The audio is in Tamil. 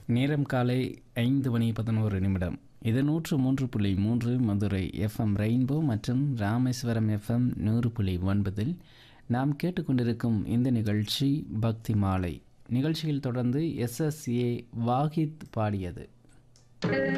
நேரம் காலை 5:11. இது 103.3 மதுரை எஃப்எம் ரெயின்போ மற்றும் ராமேஸ்வரம் எஃப்எம் 100.9. நாம் கேட்டுக்கொண்டிருக்கும் இந்த நிகழ்ச்சி பக்தி மாலை. நிகழ்ச்சியில் தொடர்ந்து SSA வாஹித் பாடியது.